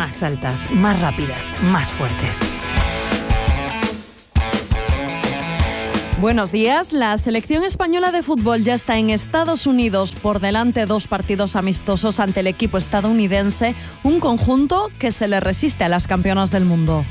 más altas, más rápidas, más fuertes. Buenos días. La selección española de fútbol ya está en Estados Unidos, por delante 2 partidos amistosos ante el equipo estadounidense, un conjunto que se le resiste a las campeonas del mundo.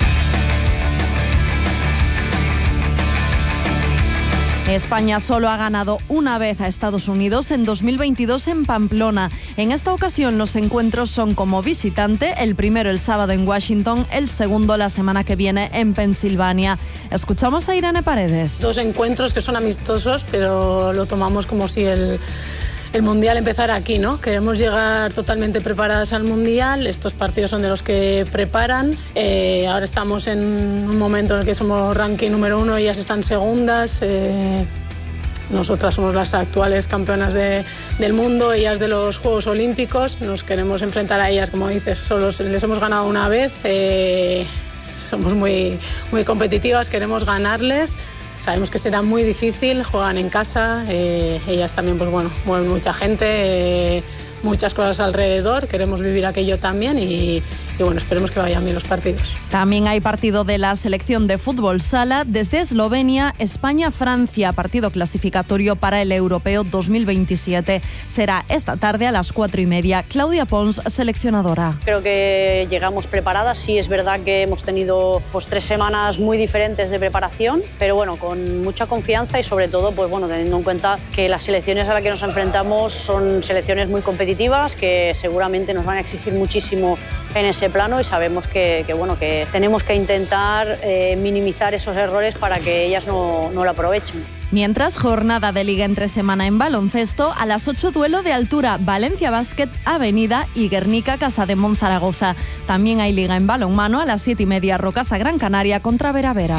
España solo ha ganado una vez a Estados Unidos en 2022 en Pamplona. En esta ocasión los encuentros son como visitante, el primero el sábado en Washington, el segundo la semana que viene en Pensilvania. Escuchamos a Irene Paredes. 2 encuentros que son amistosos, pero lo tomamos como si el Mundial empezara aquí, ¿no? Queremos llegar totalmente preparadas al Mundial. Estos partidos son de los que preparan. Ahora estamos en un momento en el que somos ranking número 1 y ellas están segundas. Nosotras somos las actuales campeonas del mundo, ellas de los Juegos Olímpicos. Nos queremos enfrentar a ellas, como dices, solo les hemos ganado una vez. Somos muy, muy competitivas, queremos ganarles. Sabemos que será muy difícil, juegan en casa, ellas también pues bueno, mueven mucha gente, muchas cosas alrededor, queremos vivir aquello también y bueno, esperemos que vayan bien los partidos. También hay partido de la selección de fútbol sala desde Eslovenia, España-Francia, partido clasificatorio para el Europeo 2027. Será esta tarde a las 4:30. Claudia Pons, seleccionadora. Creo que llegamos preparadas, sí es verdad que hemos tenido 3 semanas muy diferentes de preparación, pero bueno, con mucha confianza y sobre todo pues bueno, teniendo en cuenta que las selecciones a las que nos enfrentamos son selecciones muy competitivas que seguramente nos van a exigir muchísimo en ese plano y sabemos que tenemos que intentar minimizar esos errores para que ellas no lo aprovechen. Mientras, jornada de Liga entre semana en baloncesto, a las 8 duelo de altura, Valencia Basket, Avenida y Guernica Casademont Zaragoza. También hay Liga en balonmano a las 7:30, Rocasa Gran Canaria contra Veravera.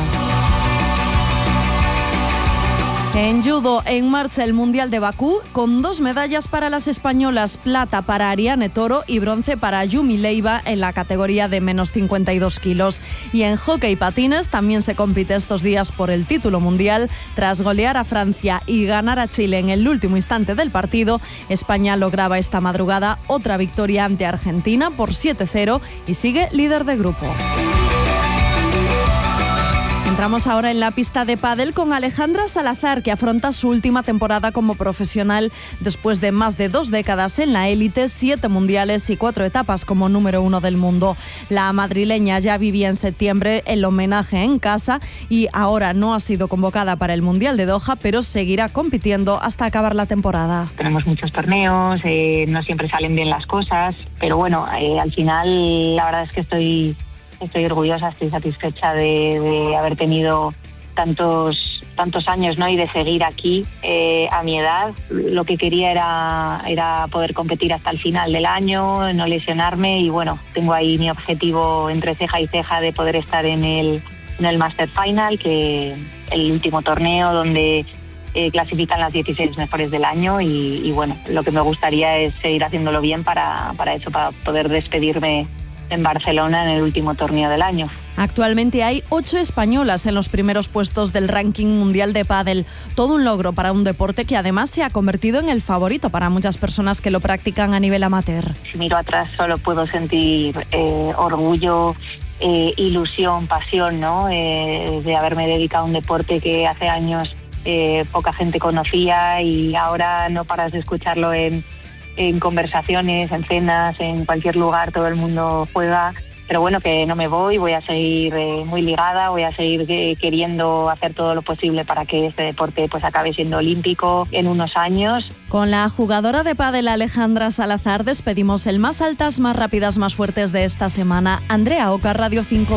En judo, en marcha el Mundial de Bakú, con 2 medallas para las españolas, plata para Ariane Toro y bronce para Yumi Leiva en la categoría de menos 52 kilos. Y en hockey patines también se compite estos días por el título mundial. Tras golear a Francia y ganar a Chile en el último instante del partido, España lograba esta madrugada otra victoria ante Argentina por 7-0 y sigue líder de grupo. Entramos ahora en la pista de pádel con Alejandra Salazar, que afronta su última temporada como profesional después de más de 2 décadas en la élite, 7 mundiales y 4 etapas como número 1 del mundo. La madrileña ya vivía en septiembre el homenaje en casa y ahora no ha sido convocada para el Mundial de Doha, pero seguirá compitiendo hasta acabar la temporada. Tenemos muchos torneos, no siempre salen bien las cosas, pero bueno, al final la verdad es que estoy orgullosa, estoy satisfecha de haber tenido tantos años, ¿no? Y de seguir aquí a mi edad. Lo que quería era poder competir hasta el final del año, no lesionarme y bueno, tengo ahí mi objetivo entre ceja y ceja de poder estar en el Master Final, que el último torneo donde clasifican las 16 mejores del año y bueno, lo que me gustaría es seguir haciéndolo bien para eso, para poder despedirme en Barcelona en el último torneo del año. Actualmente hay 8 españolas en los primeros puestos del ranking mundial de pádel. Todo un logro para un deporte que además se ha convertido en el favorito para muchas personas que lo practican a nivel amateur. Si miro atrás solo puedo sentir orgullo, ilusión, pasión, ¿no? De haberme dedicado a un deporte que hace años poca gente conocía y ahora no paras de escucharlo en conversaciones, en cenas, en cualquier lugar, todo el mundo juega, pero bueno, que no me voy a seguir muy ligada, voy a seguir queriendo hacer todo lo posible para que este deporte pues acabe siendo olímpico en unos años. Con la jugadora de pádel Alejandra Salazar despedimos el Más Altas, Más Rápidas, Más Fuertes de esta semana. Andrea Oca, Radio 5.